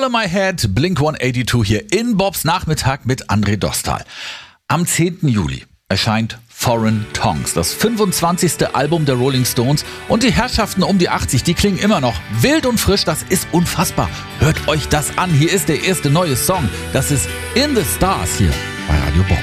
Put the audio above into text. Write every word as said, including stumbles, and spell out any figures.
My Head, Blink hundertzweiundachtzig hier in Bobs Nachmittag mit André Dostal. Am zehnten Juli erscheint Foreign Tongues, das fünfundzwanzigste Album der Rolling Stones. Und die Herrschaften um die achtzig, die klingen immer noch wild und frisch. Das ist unfassbar. Hört euch das an. Hier ist der erste neue Song. Das ist In the Stars hier bei Radio Bob.